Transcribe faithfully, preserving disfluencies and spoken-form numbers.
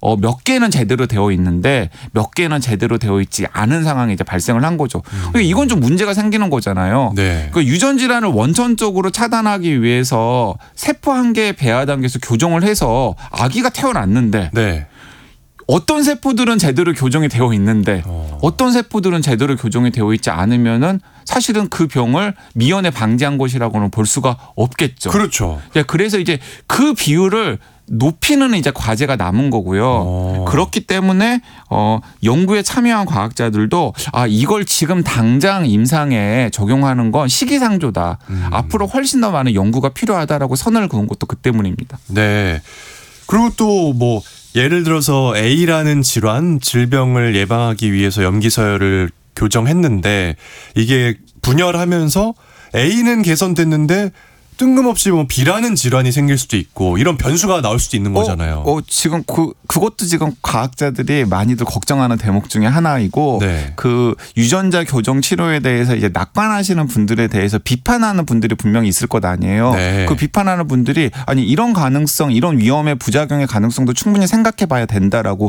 어, 몇 개는 제대로 되어 있는데 몇 개는 제대로 되어 있지 않은 상황이 이제 발생을 한 거죠. 그러니까 이건 좀 문제가 생기는 거잖아요. 네. 그 유전 질환을 원천적으로 차단하기 위해서 세포 한 개의 배아 단계에서 교정을 해서 아기가 태어났는데 네. 어떤 세포들은 제대로 교정이 되어 있는데 어. 어떤 세포들은 제대로 교정이 되어 있지 않으면은 사실은 그 병을 미연에 방지한 것이라고는 볼 수가 없겠죠. 그렇죠. 그래서 이제 그 비율을 높이는 이제 과제가 남은 거고요. 오. 그렇기 때문에 어, 연구에 참여한 과학자들도 아 이걸 지금 당장 임상에 적용하는 건 시기상조다. 음. 앞으로 훨씬 더 많은 연구가 필요하다라고 선을 그은 것도 그 때문입니다. 네. 그리고 또 뭐 예를 들어서 A라는 질환, 질병을 예방하기 위해서 염기서열을 교정했는데 이게 분열하면서 A는 개선됐는데 뜬금없이 뭐 B라는 질환이 생길 수도 있고 이런 변수가 나올 수도 있는 거잖아요. 어, 어 지금 그 그것도 지금 과학자들이 많이들 걱정하는 대목 중에 하나이고 네. 그 유전자 교정 치료에 대해서 이제 낙관하시는 분들에 대해서 비판하는 분들이 분명히 있을 것 아니에요. 네. 그 비판하는 분들이 아니 이런 가능성, 이런 위험의 부작용의 가능성도 충분히 생각해봐야 된다라고